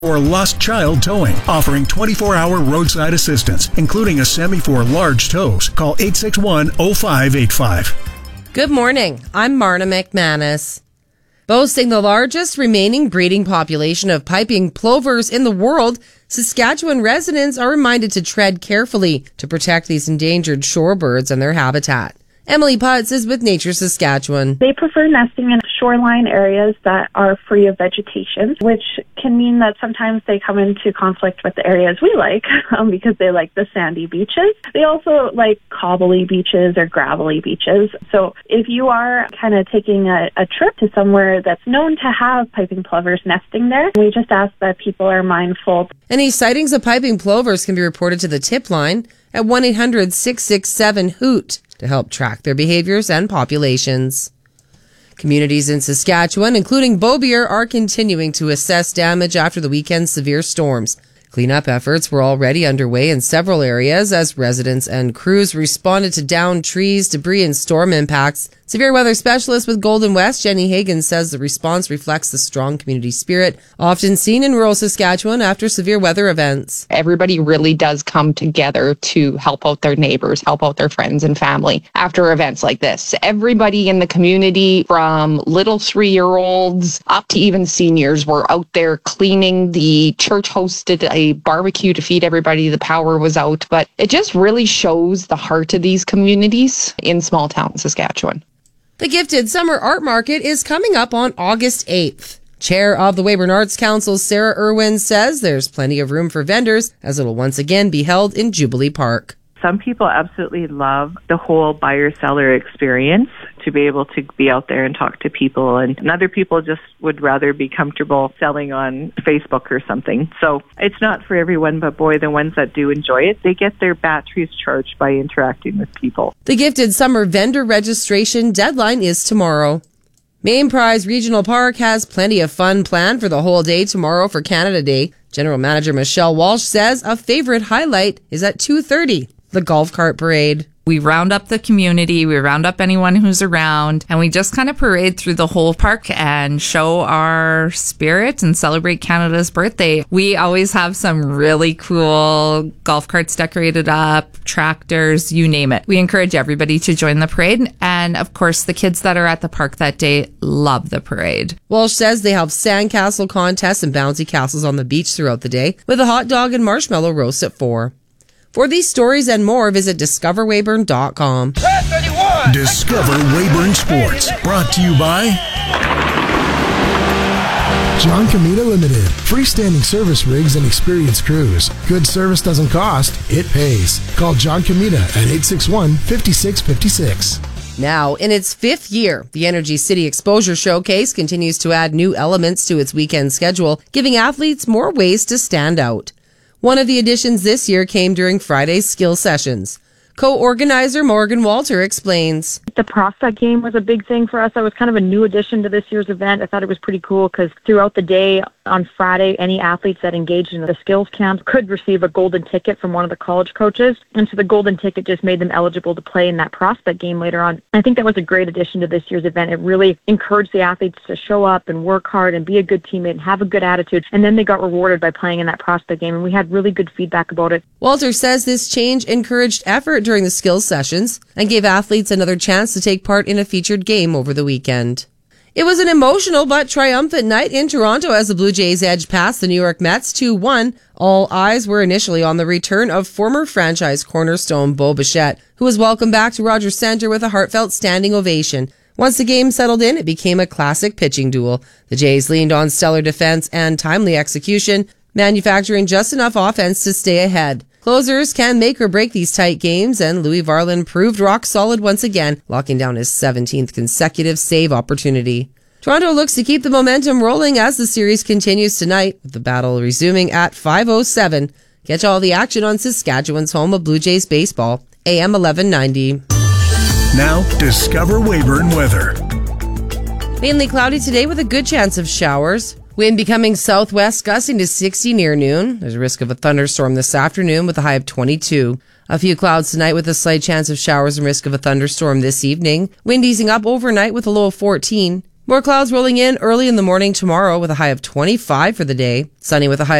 or Lost Child Towing, offering 24-hour roadside assistance, including a semi for large tows. Call 861-0585. Good morning. I'm Marna McManus. Boasting the largest remaining breeding population of piping plovers in the world, Saskatchewan residents are reminded to tread carefully to protect these endangered shorebirds and their habitat. Emily Putz is with Nature Saskatchewan. They prefer nesting in shoreline areas that are free of vegetation, which can mean that sometimes they come into conflict with the areas we like because they like the sandy beaches. They also like cobbly beaches or gravelly beaches. So if you are kind of taking a trip to somewhere that's known to have piping plovers nesting there, we just ask that people are mindful. Any sightings of piping plovers can be reported to the tip line at 1-800-667-HOOT to help track their behaviors and populations. Communities in Saskatchewan, including Beaubier, are continuing to assess damage after the weekend's severe storms. Cleanup efforts were already underway in several areas as residents and crews responded to downed trees, debris, and storm impacts. Severe weather specialist with Golden West, Jenny Hagan, says the response reflects the strong community spirit often seen in rural Saskatchewan after severe weather events. Everybody really does come together to help out their neighbors, help out their friends and family after events like this. Everybody in the community, from little 3-year-olds up to even seniors, were out there cleaning. The church hosted a barbecue to feed everybody. The power was out, but it just really shows the heart of these communities in small town Saskatchewan. The Gifted Summer Art Market is coming up on August 8th. Chair of the Weyburn Arts Council, Sarah Irwin, says there's plenty of room for vendors as it'll once again be held in Jubilee Park. Some people absolutely love the whole buyer-seller experience, to be able to be out there and talk to people. And other people just would rather be comfortable selling on Facebook or something. So it's not for everyone, but boy, the ones that do enjoy it, they get their batteries charged by interacting with people. The Gifted Summer vendor registration deadline is tomorrow. Main Prize Regional Park has plenty of fun planned for the whole day tomorrow for Canada Day. General Manager Michelle Walsh says a favorite highlight is at 2:30, the golf cart parade. We round up the community, we round up anyone who's around, and we just kind of parade through the whole park and show our spirit and celebrate Canada's birthday. We always have some really cool golf carts decorated up, tractors, you name it. We encourage everybody to join the parade, and of course the kids that are at the park that day love the parade. Walsh says they have sandcastle contests and bouncy castles on the beach throughout the day, with a hot dog and marshmallow roast at 4. For these stories and more, visit discoverweyburn.com. Discover Weyburn Sports, brought to you by John Comita Limited. Freestanding service rigs and experienced crews. Good service doesn't cost, it pays. Call John Comita at 861-5656. Now, in its 5th year, the Energy City Exposure Showcase continues to add new elements to its weekend schedule, giving athletes more ways to stand out. One of the additions this year came during Friday's skill sessions. Co-organizer Morgan Walter explains. The prospect game was a big thing for us. That was kind of a new addition to this year's event. I thought it was pretty cool because throughout the day on Friday, any athletes that engaged in the skills camp could receive a golden ticket from one of the college coaches. And so the golden ticket just made them eligible to play in that prospect game later on. I think that was a great addition to this year's event. It really encouraged the athletes to show up and work hard and be a good teammate and have a good attitude. And then they got rewarded by playing in that prospect game. And we had really good feedback about it. Walter says this change encouraged effort during the skills sessions and gave athletes another chance to take part in a featured game over the weekend. It was an emotional but triumphant night in Toronto as the Blue Jays edged past the New York Mets 2-1. All eyes were initially on the return of former franchise cornerstone Bo Bichette, who was welcomed back to Rogers Centre with a heartfelt standing ovation. Once the game settled in, it became a classic pitching duel. The Jays leaned on stellar defense and timely execution, manufacturing just enough offense to stay ahead. Closers can make or break these tight games, and Louis Varland proved rock solid once again, locking down his 17th consecutive save opportunity. Toronto looks to keep the momentum rolling as the series continues tonight, with the battle resuming at 5:07. Catch all the action on Saskatchewan's home of Blue Jays baseball, AM 1190. Now, discover Weyburn weather. Mainly cloudy today with a good chance of showers. Wind becoming southwest, gusting to 60 near noon. There's a risk of a thunderstorm this afternoon with a high of 22. A few clouds tonight with a slight chance of showers and risk of a thunderstorm this evening. Wind easing up overnight with a low of 14. More clouds rolling in early in the morning tomorrow with a high of 25 for the day. Sunny with a high